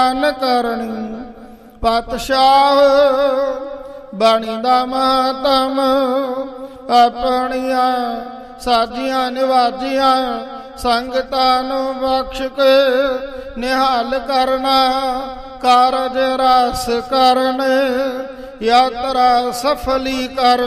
ਮਨ ਕਰਨੀ। ਪਾਤਸ਼ਾਹ ਬਾਣੀ ਦਾ ਮਾਤਮ ਆਪਣੀਆਂ ਸਾਜੀਆਂ ਨਿਵਾਜੀਆਂ ਸੰਗਤਾਂ ਨੂੰ ਬਖਸ਼ ਕੇ ਨਿਹਾਲ ਕਰਨਾ। ਕਾਰਜ ਰਸ ਕਰਨੇ ਯਾਤਰਾ ਸਫਲੀ ਕਰ